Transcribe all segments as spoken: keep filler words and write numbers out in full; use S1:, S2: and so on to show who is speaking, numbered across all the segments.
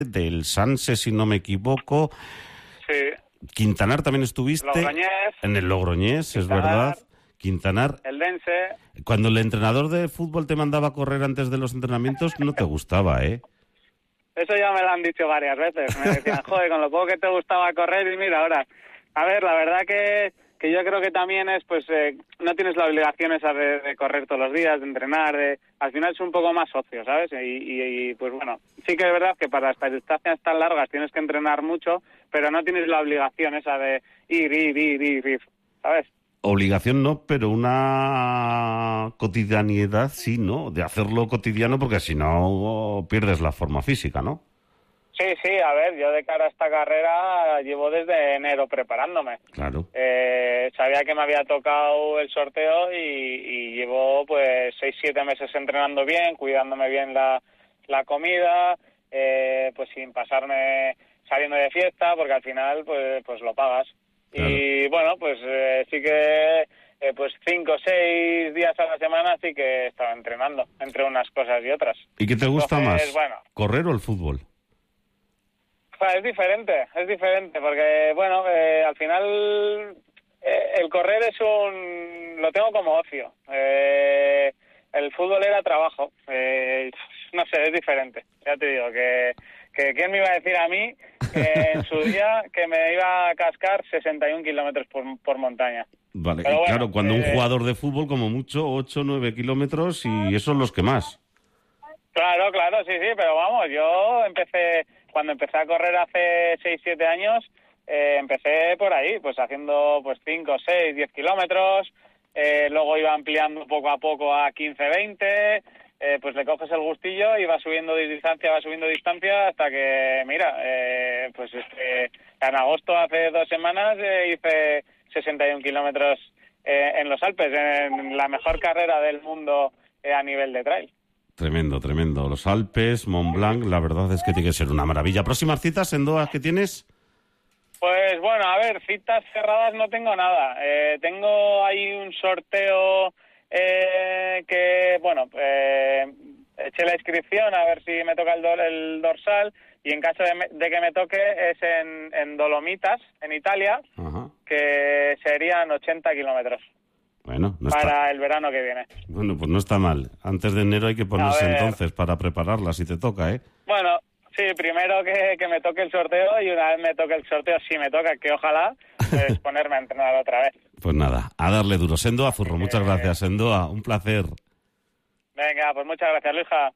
S1: del Sanse, si no me equivoco.
S2: Sí.
S1: Quintanar también estuviste.
S2: Logroñés.
S1: En el Logroñés,
S2: Quintanar,
S1: es verdad. Quintanar.
S2: El Dense.
S1: Cuando el entrenador de fútbol te mandaba a correr antes de los entrenamientos, no te gustaba, ¿eh?
S2: Eso ya me lo han dicho varias veces. Me decían, joder, con lo poco que te gustaba correr, y mira, ahora... A ver, la verdad que, que yo creo que también es, pues, eh, no tienes la obligación esa de, de correr todos los días, de entrenar, de... Al final es un poco más ocio, ¿sabes? Y, y, y, pues bueno, sí que es verdad que para estas distancias tan largas tienes que entrenar mucho, pero no tienes la obligación esa de ir, ir, ir, ir, ir, ¿sabes?
S1: Obligación no, pero una cotidianidad sí, ¿no? De hacerlo cotidiano, porque si no pierdes la forma física, ¿no?
S2: Sí, sí, a ver, yo de cara a esta carrera llevo desde enero preparándome.
S1: Claro.
S2: Eh, sabía que me había tocado el sorteo y, y llevo pues seis, siete meses entrenando bien, cuidándome bien la, la comida, eh, pues sin pasarme saliendo de fiesta, porque al final pues, pues lo pagas. Claro. Y bueno, pues eh, sí que eh, pues cinco o seis días a la semana sí que estaba entrenando, entre unas cosas y otras.
S1: ¿Y qué te gusta
S2: Entonces,
S1: más,
S2: bueno,
S1: correr o el fútbol?
S2: Es diferente, es diferente, porque, bueno, eh, al final eh, el correr es un... lo tengo como ocio. Eh, el fútbol era trabajo. Eh, no sé, es diferente. Ya te digo, que, que ¿quién me iba a decir a mí que en su día que me iba a cascar sesenta y un kilómetros por, por montaña?
S1: Vale,
S2: Pero
S1: y
S2: bueno,
S1: claro, cuando
S2: eh,
S1: un jugador de fútbol, como mucho, ocho, nueve kilómetros, y esos son los que más.
S2: Claro, claro, sí, sí, pero vamos, yo empecé... Cuando empecé a correr hace seis, siete años, eh, empecé por ahí, pues haciendo pues cinco, seis, diez kilómetros, eh, luego iba ampliando poco a poco a quince, veinte, eh, pues le coges el gustillo y va subiendo de distancia, va subiendo distancia hasta que, mira, eh, pues este, en agosto, hace dos semanas, eh, hice sesenta y un kilómetros eh, en los Alpes, en la mejor carrera del mundo eh, a nivel de trail.
S1: Tremendo, tremendo. Los Alpes, Mont Blanc, la verdad es que tiene que ser una maravilla. ¿Próximas citas en Doha que tienes?
S2: Pues bueno, a ver, citas cerradas no tengo nada. Eh, tengo ahí un sorteo eh, que, bueno, eh, eché la inscripción a ver si me toca el, do- el dorsal, y en caso de, me- de que me toque es en, en Dolomitas, en Italia,
S1: Ajá.
S2: que serían ochenta kilómetros.
S1: Bueno, no
S2: para
S1: está...
S2: el verano que viene.
S1: Bueno, pues no está mal. Antes de enero hay que ponerse
S2: ver...
S1: entonces para prepararla, si te toca, ¿eh?
S2: Bueno, sí, primero que, que me toque el sorteo, y una vez me toque el sorteo, si me toca, que ojalá, pues ponerme a entrenar otra vez.
S1: Pues nada, a darle duro. Sendoa Zurro, muchas gracias, Sendoa, un placer.
S2: Venga, pues muchas gracias, Luisa.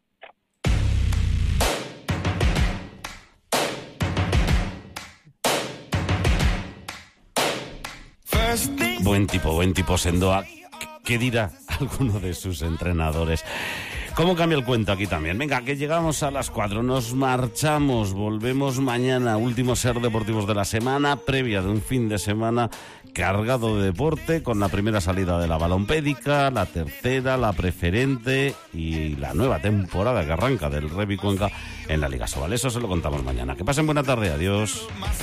S1: Buen tipo, buen tipo Sendoa. ¿Qué dirá alguno de sus entrenadores? ¿Cómo cambia el cuento aquí también? Venga, que llegamos a las cuatro, nos marchamos, volvemos mañana, último Ser Deportivos de la semana, previa de un fin de semana cargado de deporte, con la primera salida de la balompédica, la tercera, la preferente y la nueva temporada que arranca del Revi Cuenca en la Liga Sobal. Eso se lo contamos mañana. Que pasen buena tarde, adiós.